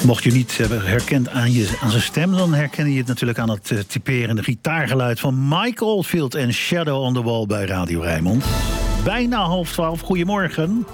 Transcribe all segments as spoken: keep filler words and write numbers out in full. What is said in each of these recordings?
Mocht je niet hebben herkend aan, je, aan zijn stem, dan herken je het natuurlijk aan het uh, typerende gitaargeluid van Mike Oldfield en Shadow on the Wall bij Radio Rijnmond. Bijna half twaalf. Goedemorgen.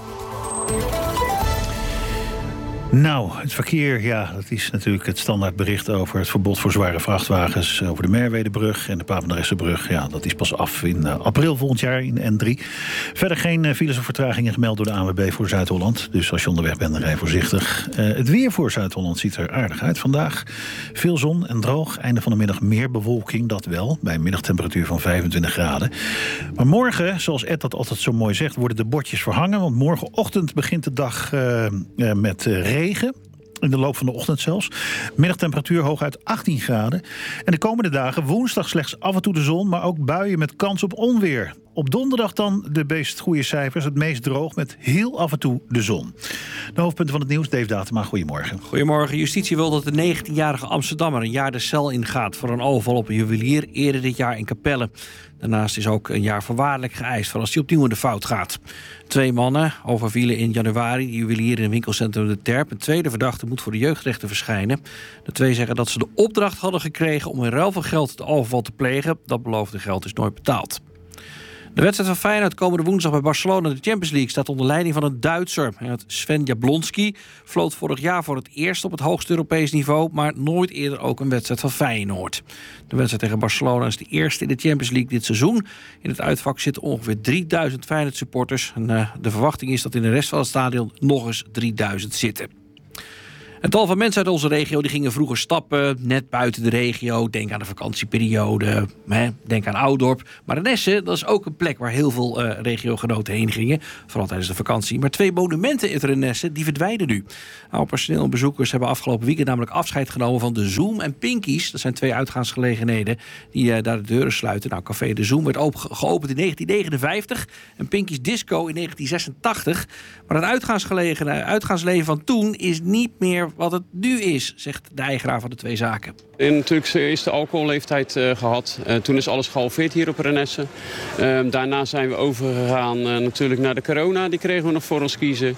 Nou, het verkeer, ja, dat is natuurlijk het standaardbericht over het verbod voor zware vrachtwagens over de Merwedebrug en de Papendrechtsebrug. Ja, dat is pas af in uh, april volgend jaar in N drie. Verder geen uh, files of vertragingen gemeld door de A N W B voor Zuid-Holland. Dus als je onderweg bent, dan rij voorzichtig. Uh, het weer voor Zuid-Holland ziet er aardig uit vandaag. Veel zon en droog. Einde van de middag meer bewolking, dat wel. Bij een middagtemperatuur van vijfentwintig graden. Maar morgen, zoals Ed dat altijd zo mooi zegt, worden de bordjes verhangen. Want morgenochtend begint de dag uh, uh, met uh, regen. Regen, in de loop van de ochtend zelfs. Middagtemperatuur hooguit achttien graden. En de komende dagen woensdag slechts af en toe de zon, maar ook buien met kans op onweer. Op donderdag dan de meest goede cijfers, het meest droog met heel af en toe de zon. De hoofdpunten van het nieuws, Dave Datema, goedemorgen. Goedemorgen. Justitie wil dat de negentienjarige Amsterdammer een jaar de cel ingaat voor een overval op een juwelier eerder dit jaar in Capelle. Daarnaast is ook een jaar voorwaardelijk geëist voor als hij opnieuw in de fout gaat. Twee mannen overvielen in januari de juwelier in het winkelcentrum De Terp. Een tweede verdachte moet voor de jeugdrechter verschijnen. De twee zeggen dat ze de opdracht hadden gekregen om in ruil van geld de overval te plegen. Dat beloofde geld is nooit betaald. De wedstrijd van Feyenoord komende woensdag bij Barcelona de Champions League staat onder leiding van een Duitser. Sven Jablonski floot vorig jaar voor het eerst op het hoogste Europees niveau, maar nooit eerder ook een wedstrijd van Feyenoord. De wedstrijd tegen Barcelona is de eerste in de Champions League dit seizoen. In het uitvak zitten ongeveer drieduizend Feyenoord supporters. En uh, de verwachting is dat in de rest van het stadion nog eens drieduizend zitten. Een tal van mensen uit onze regio die gingen vroeger stappen, net buiten de regio. Denk aan de vakantieperiode, hè, denk aan Oudorp. Maar Renesse, dat is ook een plek waar heel veel uh, regiogenoten heen gingen. Vooral tijdens de vakantie. Maar twee monumenten in Renesse, die verdwijnen nu. Oude personeel en bezoekers hebben afgelopen weekend namelijk afscheid genomen van de Zoom en Pinkies. Dat zijn twee uitgaansgelegenheden die uh, daar de deuren sluiten. Nou, Café de Zoom werd op- geopend in negentien negenenvijftig en Pinkies Disco in negentien zesentachtig. Maar het uitgaansgelegen, uitgaansleven van toen is niet meer wat het nu is, zegt de eigenaar van de twee zaken. En natuurlijk is de alcoholleeftijd uh, gehad. Uh, toen is alles gehalveerd hier op Renesse. Uh, daarna zijn we overgegaan uh, natuurlijk naar de corona. Die kregen we nog voor ons kiezen.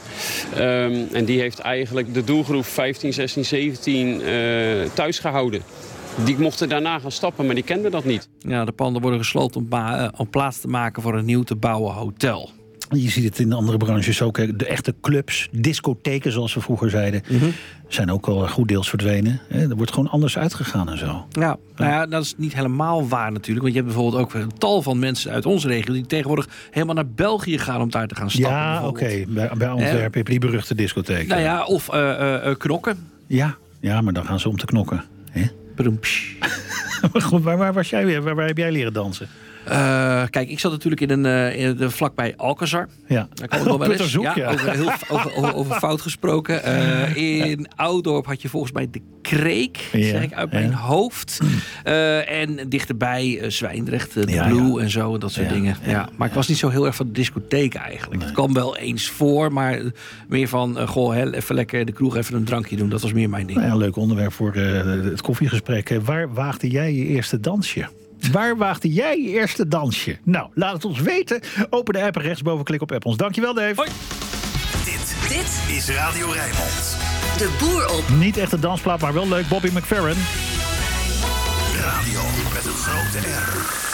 Uh, en die heeft eigenlijk de doelgroep vijftien, zestien, zeventien uh, thuis gehouden. Die mochten daarna gaan stappen, maar die kenden dat niet. Ja, de panden worden gesloten om, ba- uh, om plaats te maken voor een nieuw te bouwen hotel. Je ziet het in andere branches ook. De echte clubs, discotheken zoals we vroeger zeiden, mm-hmm. zijn ook al goed deels verdwenen. Er wordt gewoon anders uitgegaan en zo. Ja, nou ja, dat is niet helemaal waar natuurlijk. Want je hebt bijvoorbeeld ook een tal van mensen uit onze regio die tegenwoordig helemaal naar België gaan om daar te gaan stappen. Ja, oké. Okay. Bij, bij Antwerpen heb je die beruchte discotheek. Nou ja, of uh, uh, uh, knokken. Ja, ja, maar dan gaan ze om te knokken. Maar goed, waar, waar was jij weer? Waar, waar heb jij leren dansen? Uh, kijk, ik zat natuurlijk in een uh, in de, vlakbij Alcazar. Ja. Daar kwam ik nog wel eens. Zoek, ja, ja. Over, heel, over, over, over fout gesproken. Uh, in Oudorp had je volgens mij de Kreek, ja, zeg ik uit mijn ja. hoofd. Uh, en dichterbij uh, Zwijndrecht, de ja, Blue ja. en zo, en dat soort ja, dingen. Ja, ja. Maar ik was niet zo heel erg van de discotheek eigenlijk. Nee. Het kwam wel eens voor, maar meer van, uh, goh, hè, even lekker de kroeg even een drankje doen. Dat was meer mijn ding. Nou ja, een leuk onderwerp voor uh, het koffiegesprek. Waar waagde jij je eerste dansje? Waar waagde jij je eerste dansje? Nou, laat het ons weten. Open de app en rechtsboven klik op app ons. Dankjewel, Dave. Hoi. Dit, dit is Radio Rijnmond. De boer op. Niet echt een dansplaat, maar wel leuk. Bobby McFerrin. Radio met een grote R.